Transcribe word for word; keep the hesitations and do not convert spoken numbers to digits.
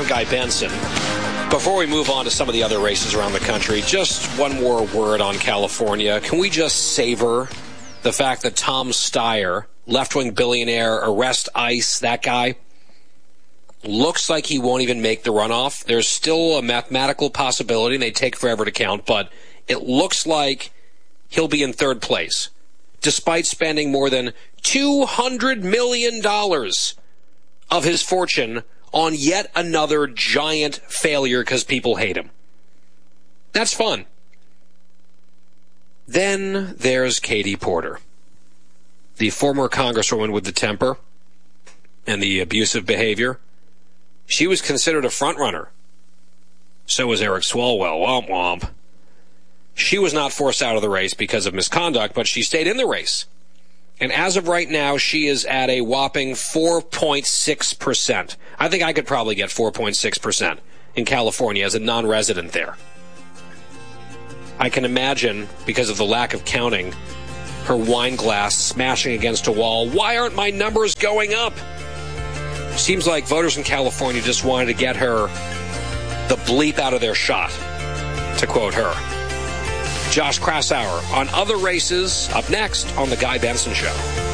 I'm Guy Benson. Before we move on to some of the other races around the country, just one more word on California. Can we just savor the fact that Tom Steyer, left-wing billionaire, arrest ICE, that guy, looks like he won't even make the runoff. There's still a mathematical possibility, and they take forever to count, but it looks like he'll be in third place, despite spending more than two hundred million dollars of his fortune on yet another giant failure because people hate him. That's fun. Then there's Katie Porter, the former congresswoman with the temper and the abusive behavior. She was considered a frontrunner. So was Eric Swalwell. Womp womp. She was not forced out of the race because of misconduct, but she stayed in the race. And as of right now, she is at a whopping four point six percent. I think I could probably get four point six percent in California as a non-resident there. I can imagine, because of the lack of counting, her wine glass smashing against a wall. Why aren't my numbers going up? Seems like voters in California just wanted to get her the bleep out of their shot, to quote her. Josh Kraushaar on other races, up next on The Guy Benson Show.